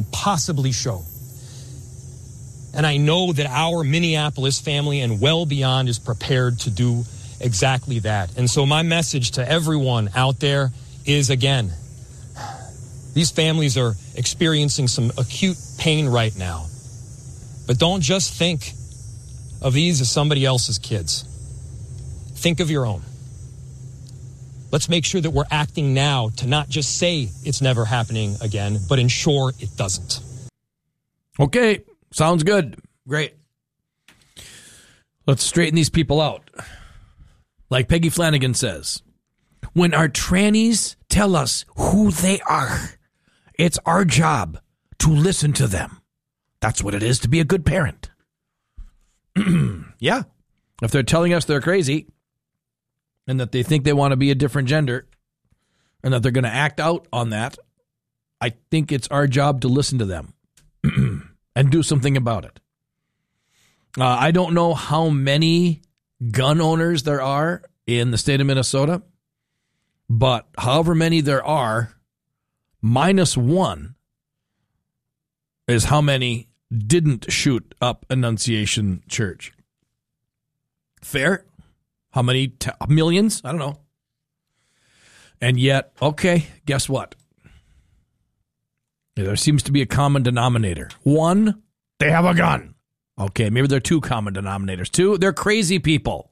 can possibly show. And I know that our Minneapolis family and well beyond is prepared to do exactly that. And so my message to everyone out there is, again, these families are experiencing some acute pain right now. But don't just think of these as somebody else's kids. Think of your own. Let's make sure that we're acting now to not just say it's never happening again, but ensure it doesn't. Okay, sounds good. Great. Let's straighten these people out. Like Peggy Flanagan says, when our trannies tell us who they are, it's our job to listen to them. That's what it is to be a good parent. Yeah. If they're telling us they're crazy and that they think they want to be a different gender and that they're going to act out on that, I think it's our job to listen to them and do something about it. I don't know how many gun owners there are in the state of Minnesota, but however many there are, minus one is how many didn't shoot up Annunciation Church. Fair? How many? Millions? I don't know. And yet, okay, guess what? There seems to be a common denominator. One, they have a gun. Okay, maybe there are two common denominators. Two, they're crazy people.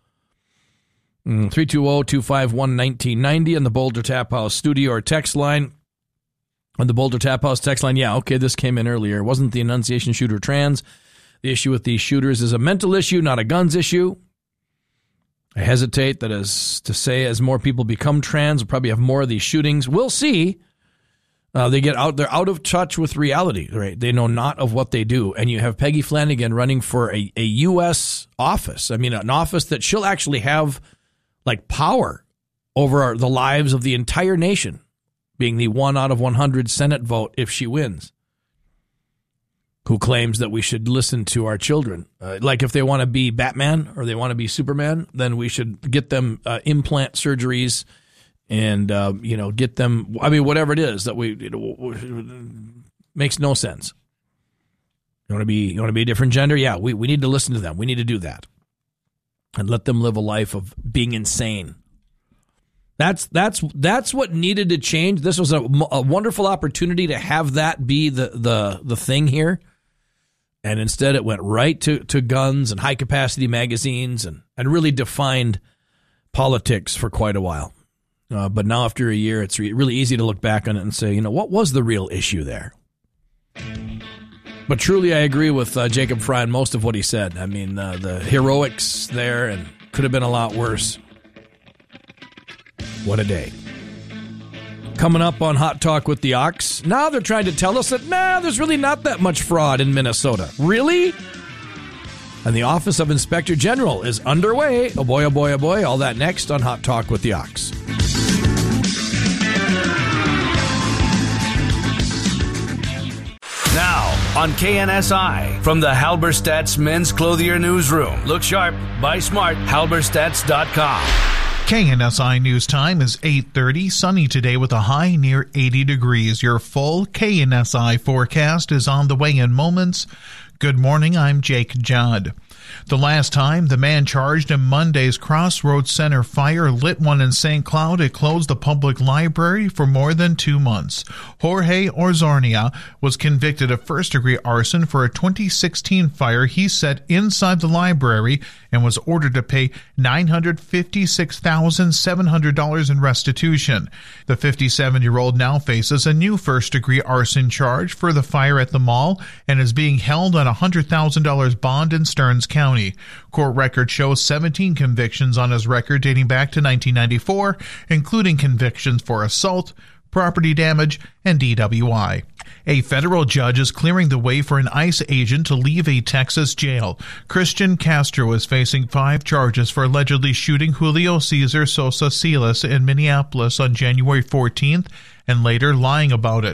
320-251-1990 on the Boulder Tap House studio or text line. On the Boulder Tap House text line, yeah, okay, this came in earlier. It wasn't the Annunciation shooter trans. The issue with these shooters is a mental issue, not a guns issue. I hesitate that as to say as more people become trans, we'll probably have more of these shootings. We'll see. They're out of touch with reality, right? They know not of what they do. And you have Peggy Flanagan running for a U.S. office. I mean, an office that she'll actually have like power over the lives of the entire nation, being the 1 out of 100 Senate vote if she wins, who claims that we should listen to our children. Like if they want to be Batman or they want to be Superman, then we should get them implant surgeries and, get them, whatever it is that makes no sense. You want to be a different gender? Yeah, we need to listen to them. We need to do that and let them live a life of being insane. That's what needed to change. This was a wonderful opportunity to have that be the thing here. And instead it went right to guns and high capacity magazines and really defined politics for quite a while. But now after a year, it's really easy to look back on it and say, what was the real issue there? But truly, I agree with Jacob Fry and most of what he said. I mean, the heroics there and could have been a lot worse. What a day. Coming up on Hot Talk with the Ox, now they're trying to tell us that, there's really not that much fraud in Minnesota. Really? And the Office of Inspector General is underway. Oh boy, oh boy, oh boy. All that next on Hot Talk with the Ox. Now on KNSI from the Halberstadt's Men's Clothier Newsroom. Look sharp, buy smart, halberstadts.com. KNSI News Time is 8:30, sunny today with a high near 80 degrees. Your full KNSI forecast is on the way in moments. Good morning, I'm Jake Judd. The last time the man charged in Monday's Crossroads Center fire lit one in St. Cloud, it closed the public library for more than 2 months. Jorge Orzornia was convicted of first-degree arson for a 2016 fire he set inside the library and was ordered to pay $956,700 in restitution. The 57-year-old now faces a new first-degree arson charge for the fire at the mall and is being held on a $100,000 bond in Stearns County. Court record shows 17 convictions on his record dating back to 1994, including convictions for assault, property damage, and DWI. A federal judge is clearing the way for an ICE agent to leave a Texas jail. Christian Castro is facing 5 charges for allegedly shooting Julio Cesar Sosa Silas in Minneapolis on January 14th and later lying about it.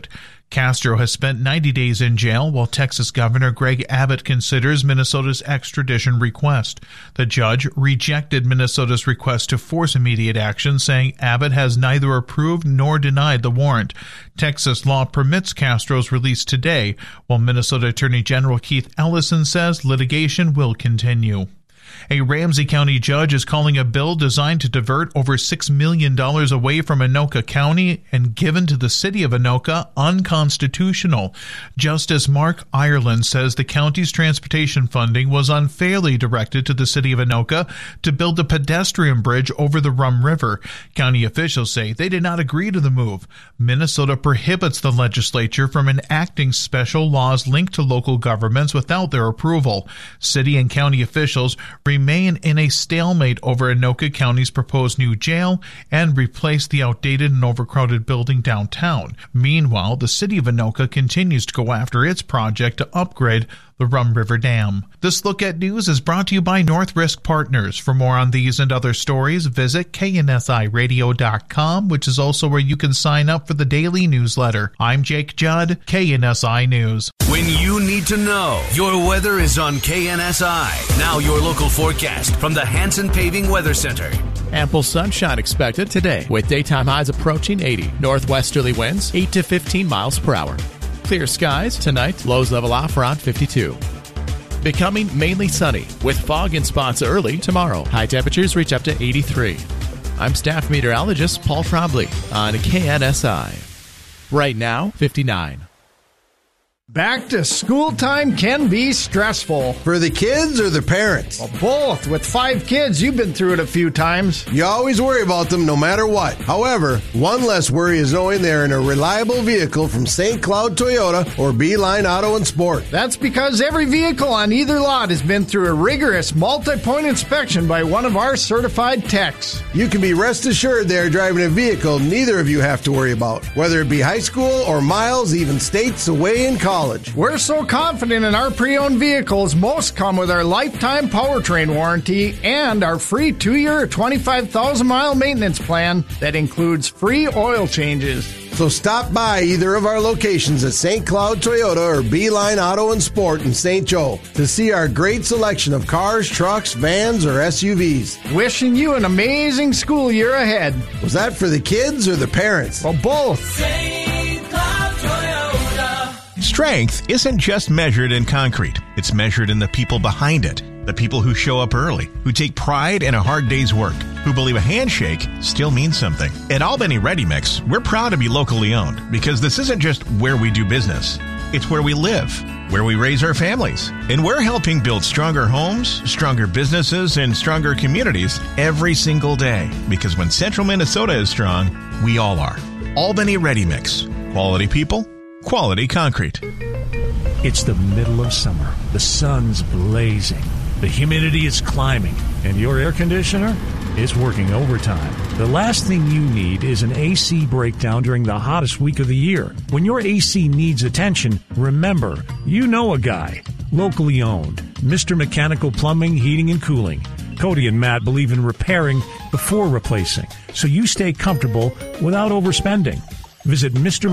Castro has spent 90 days in jail while Texas Governor Greg Abbott considers Minnesota's extradition request. The judge rejected Minnesota's request to force immediate action, saying Abbott has neither approved nor denied the warrant. Texas law permits Castro's release today, while Minnesota Attorney General Keith Ellison says litigation will continue. A Ramsey County judge is calling a bill designed to divert over $6 million away from Anoka County and given to the city of Anoka unconstitutional. Justice Mark Ireland says the county's transportation funding was unfairly directed to the city of Anoka to build a pedestrian bridge over the Rum River. County officials say they did not agree to the move. Minnesota prohibits the legislature from enacting special laws linked to local governments without their approval. City and county officials remain in a stalemate over Anoka County's proposed new jail and replace the outdated and overcrowded building downtown. Meanwhile, the city of Anoka continues to go after its project to upgrade the Rum River Dam. This Look at News is brought to you by North Risk Partners. For more on these and other stories, visit KNSIRadio.com, which is also where you can sign up for the daily newsletter. I'm Jake Judd, KNSI News. When you need to know, your weather is on KNSI. Now your local forecast from the Hanson Paving Weather Center. Ample sunshine expected today with daytime highs approaching 80. Northwesterly winds 8 to 15 miles per hour. Clear skies tonight, lows level off around 52. Becoming mainly sunny with fog in spots early tomorrow. High temperatures reach up to 83. I'm staff meteorologist Paul Trombley on KNSI. Right now, 59. Back to school time can be stressful. For the kids or the parents? Well, both. With 5 kids, you've been through it a few times. You always worry about them no matter what. However, one less worry is knowing they're in a reliable vehicle from St. Cloud Toyota or Beeline Auto and Sport. That's because every vehicle on either lot has been through a rigorous multi-point inspection by one of our certified techs. You can be rest assured they're driving a vehicle neither of you have to worry about, whether it be high school or miles, even states away in college. We're so confident in our pre-owned vehicles, most come with our lifetime powertrain warranty and our free 2-year, 25,000-mile maintenance plan that includes free oil changes. So stop by either of our locations at St. Cloud Toyota or Beeline Auto and Sport in St. Joe to see our great selection of cars, trucks, vans, or SUVs. Wishing you an amazing school year ahead. Was that for the kids or the parents? Well, both. St. Cloud Toyota. Strength isn't just measured in concrete. It's measured in the people behind it. The people who show up early, who take pride in a hard day's work, who believe a handshake still means something. At Albany Ready Mix, we're proud to be locally owned because this isn't just where we do business. It's where we live, where we raise our families. And we're helping build stronger homes, stronger businesses, and stronger communities every single day. Because when Central Minnesota is strong, we all are. Albany Ready Mix. Quality people, quality concrete. It's the middle of summer. The sun's blazing. The humidity is climbing. And your air conditioner is working overtime. The last thing you need is an AC breakdown during the hottest week of the year. When your AC needs attention, remember, you know a guy. Locally owned. Mr. Mechanical Plumbing, Heating, and Cooling. Cody and Matt believe in repairing before replacing, so you stay comfortable without overspending. Visit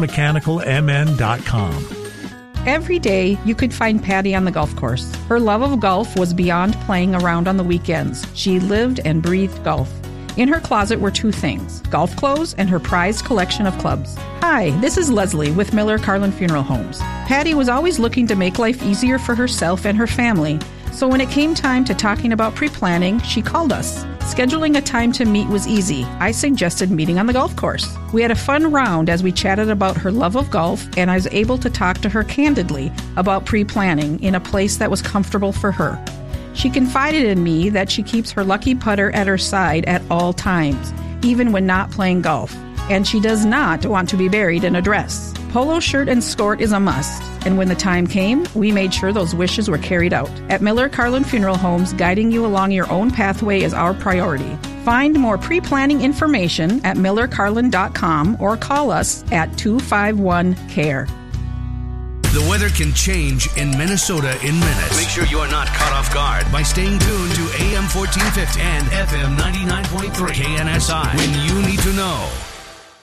MrMechanicalMN.com. Every day, you could find Patty on the golf course. Her love of golf was beyond playing around on the weekends. She lived and breathed golf. In her closet were 2 things, golf clothes and her prized collection of clubs. Hi, this is Leslie with Miller Carlin Funeral Homes. Patty was always looking to make life easier for herself and her family. So when it came time to talking about pre-planning, she called us. Scheduling a time to meet was easy. I suggested meeting on the golf course. We had a fun round as we chatted about her love of golf, and I was able to talk to her candidly about pre-planning in a place that was comfortable for her. She confided in me that she keeps her lucky putter at her side at all times, even when not playing golf. And she does not want to be buried in a dress. Polo shirt and skirt is a must. And when the time came, we made sure those wishes were carried out. At Miller Carlin Funeral Homes, guiding you along your own pathway is our priority. Find more pre-planning information at millercarlin.com or call us at 251-CARE. The weather can change in Minnesota in minutes. Make sure you are not caught off guard by staying tuned to AM 1450 and FM 99.3 KNSI when you need to know.